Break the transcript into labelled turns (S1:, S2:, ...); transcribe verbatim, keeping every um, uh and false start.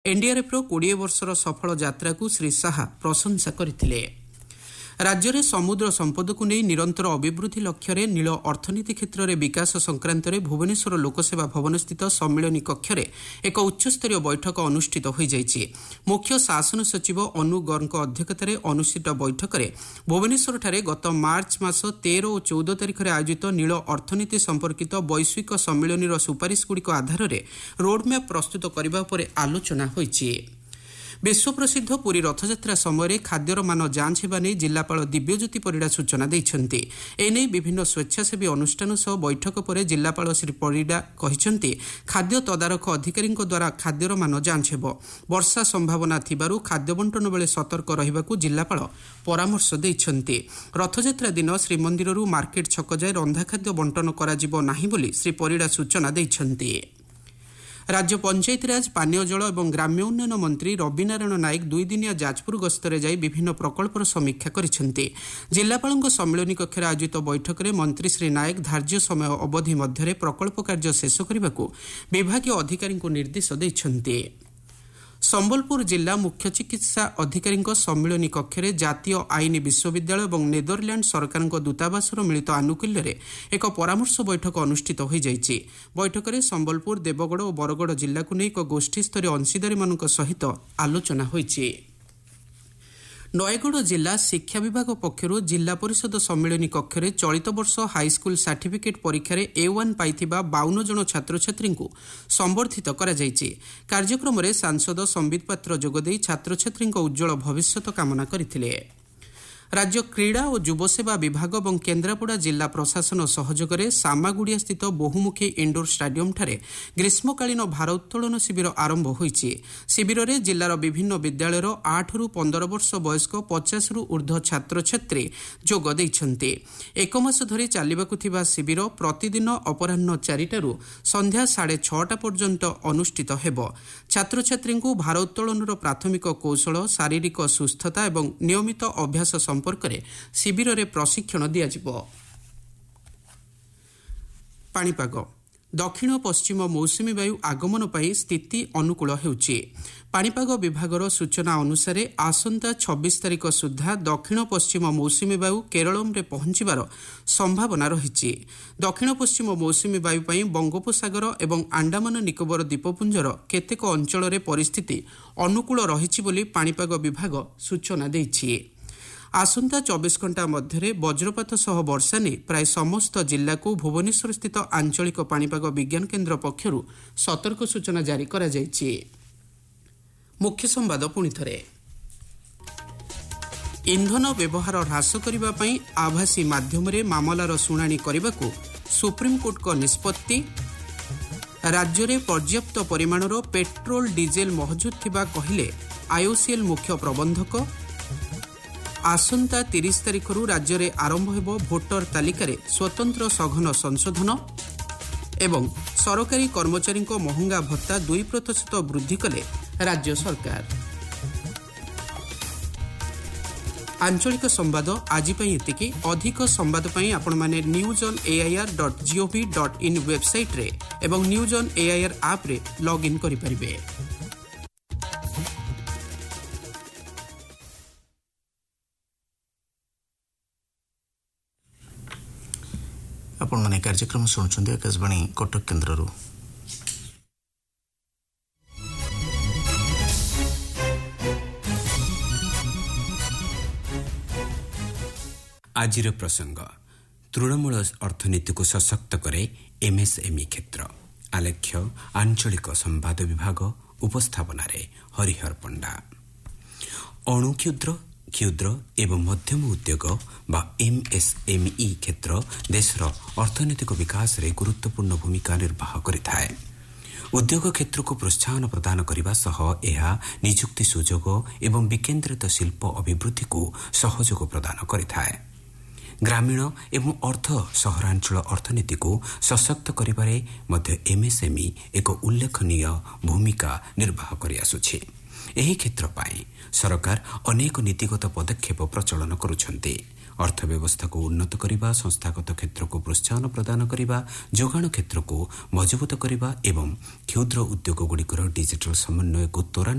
S1: एनडीआरएफ्र कोड़े वर्षर सफल यात्रा को श्री शाह प्रशंसा करथिले। राज्य में समुद्र संपद को नहीं निरंतर अभिवृद्धि लक्ष्य रे नील अर्थनीति क्षेत्र में विकास संक्रांत में भुवनेश्वर लोकसेवा भवन स्थित सम्मेलनी कक्ष में एक उच्चस्तरीय बैठक अनुष्ठित हो जाइछि। मुख्य शासन सचिव अनु गर्ग अध्यक्षतार अनुष्ठित बैठक में भुवनेश्वर ठारे गत मार्च मास तेरह और चौदह तारिख में आयोजित नील अर्थनीति संपर्कित वैश्विक सम्मेलनी सुपारिशगुड़िक आधार में रोडमैप प्रस्तुत करने पर आलोचना होइछि। विश्व प्रसिद्ध पुरी रथयात्रा समय खाद्यर मान जांच होगा नहीं जिलापाल दिव्यज्योति परिड़ा सूचना देइछन्ति। एने विभिन्न स्वेच्छासेवी अनुष्ठान सह बैठक पर जिलापाल श्री परिड़ा कहिसन्ति खाद्य तदारख अधिकारी द्वारा खाद्यर मान जांच हेबो। वर्षा संभावना थिबारु खाद्य बंटन बेले सतर्क रहिबाकु जिलापाल परामर्श देइछन्ति। रथयात्रा दिन श्रीमंदिररू मार्केट छक जाए रंधा खाद्य बंटन कराजिबो नाही बोली श्री परिड़ा सूचना देइछन्ति। राज्य पंचायतीराज पानीय जल और ग्राम्य उन्नयन मंत्री रविनारायण नायक दुई दिनिया जाजपुर गस्तरे जाई विभिन्न प्रकल्पर समीक्षा करिसेंति। जिलापाल सम्मेलनी कक्ष आयोजित बैठक में मंत्री श्री नायक धार्य समय अवधि मध्य प्रकल्प कार्य शेष करने को विभागीय अधिकारी निर्देश देइछन्ति। संबलपुर जिला मुख्य चिकित्सा अधिकारी सम्मेलनी कक्ष में जातीय आईन विश्वविद्यालय और नेदरलैंड सरकार दूतावासर मिलित आनुकूल्य रे एक परामर्श बैठक अनुष्ठित हो जाइछि। बैठक में संबलपुर देवगढ़ और बरगढ़ जिला को नहीं एक गोष्ठी स्तरीय अंशीदारी मानक सहित आलोचना होइछि। नयगढ़ जिला शिक्षा विभाग पक्षर जिला परिषद सम्मेलनी कक्ष में चलित वर्ष हाईस्कूल सर्टिफिकेट परीक्षा ए वन पाइथिबा बावन जन छात्र छात्री को संबर्धित करा जायछि। कार्यक्रम में सांसद संबित पात्र जोगदे छात्र छात्री उज्जवल भविष्य कामना करथिले। राज्य क्रीड़ा और युवसेवा विभाग और केन्द्रापड़ा जिला प्रशासन सहयोग में सामागुड़िया स्थित बहुमुखी इंडोर स्टाडियम ठारे ग्रीष्मकालीन भारोत्तोलन शिविर आरंभ होइछि। शिविर में जिलार विभिन्न विद्यालयर आठ रु पंदर वर्ष वयस्क पचास रु ऊर्ध्व छात्र छात्री जोग देइछन्ति। एक मास धरी चालिबाकु थिबा शिविर प्रतिदिन अपराह्न चारिटारु संध्या साढ़े छटा पर्यंत अनुष्ठित हेबो। छात्र छात्री भारोत्तोलनर प्राथमिक कौशल शारीरिक सुस्थता और नियमित अभ्यास संपर्क में शिविर में प्रशिक्षण दियाजिबो। पाणीपाग दक्षिण पश्चिम मौसुमी वायु आगमन पर स्थिति अनुकूल हेउछि। पाणीपाग विभागर सूचना अनुसार आसंता छब्बीस तारिख सुधा दक्षिण पश्चिम मौसुमी वायु केरल में पहुंचबार संभावना रही। दक्षिण पश्चिम मौसुमी वायु पर बंगोपसागर और अंडमान निकोबर द्वीपपुंजर केतेक अंचल में परिस्थिति अनुकूल रही बोली पाणीपाग विभाग सूचना देइछि। आसंता चौबीस घंटा मध्य वज्रपात सह वर्षा ने प्राय समस्त जिला को भुवनेश्वर स्थित आंचलिक पाणीपाग विज्ञान केन्द्र पक्षर सतर्क सूचना जारी करा जायछि। मुख्य संवाद पुणी थरे इंधन व्यवहार ह्रास करने पर आभासी माध्यम रे मामलार शुणाणी करने को सुप्रीमकोर्ट का निष्पत्ति। राज्य में पर्याप्त परिमाणर पेट्रोल डीजेल महजूद थिबा कहिले आईओसीएल मुख्य प्रबंधक। आसंता तीस तारिख राज्य में आरंभ हेबो भोटर तालिकार स्वतंत्र सघन संशोधन एवं सरकारी कर्मचारी को महंगा भत्ता दुई प्रतिशत वृद्धि कले राज्य सरकार। आंचलिक संवाद आज एतिकी। अधिक संवाद आपण माने news on AIR dot gov dot in website रे एवं न्यूज ऑन एआईआर ऐप रे लॉग इन करि परिबे।
S2: आपण माने कार्यक्रम सुनुछन्ते आकाशवाणी कटक केन्द्ररू।
S3: आजिर प्रसंग तृणमूल अर्थनीति को सशक्त करे एमएसएमई क्षेत्र। आलेख्य आंचलिक संवाद विभाग उपस्थापन हरिहर पंडा। अणु क्षुद्र क्षुद्र एवं मध्यम उद्योग बा एमएसएमई क्षेत्र देशर अर्थनैतिक विकास रे गुरुत्वपूर्ण भूमिका निर्वाह करिथाए। उद्योग क्षेत्र को प्रोत्साहन प्रदान करने सह यह निजुक्ति सुजोग एवं विकेन्द्रित शिल्प अभिवृद्धि को सहयोग प्रदान करिथाए। ग्रामीण एवं अर्ध सहरांचल अर्थनीति को सशक्त करिबारे मध्य एमएसएमई एक उल्लेखनीय भूमिका निर्वाह करि आसुछि। एही क्षेत्र पाई सरकार अनेक नीतिगत पदक्षेप प्रचलन करुछन्ति। अर्थव्यवस्था को उन्नत करने, संस्थागत क्षेत्र को प्रोत्साहन प्रदान करने, जोगाण क्षेत्र को मजबूत करने एवं क्षुद्र उद्योग गुड़िकर डिजिटल समन्वय को त्वरान्वित